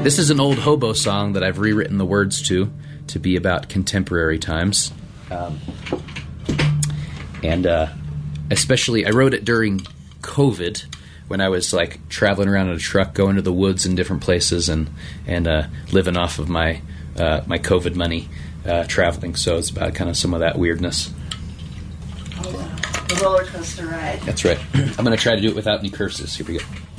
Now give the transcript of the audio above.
This is an old hobo song that I've rewritten the words to be about contemporary times. Especially, I wrote it during COVID when I was like traveling around in a truck, going to the woods in different places and living off of my COVID money traveling. So it's about kind of some of that weirdness. Oh, the roller coaster ride. That's right. I'm going to try to do it without any curses. Here we go.